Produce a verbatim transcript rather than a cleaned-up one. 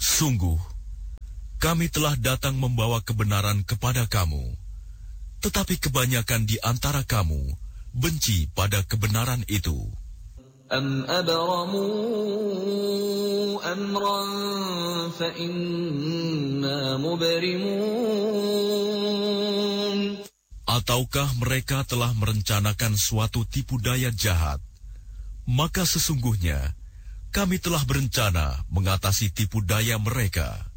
Sungguh, kami telah datang membawa kebenaran kepada kamu, tetapi kebanyakan di antara kamu benci pada kebenaran itu. Am abramu amran fa inna mubrimun. Ataukah mereka telah merencanakan suatu tipu daya jahat, maka sesungguhnya kami telah berencana mengatasi tipu daya mereka.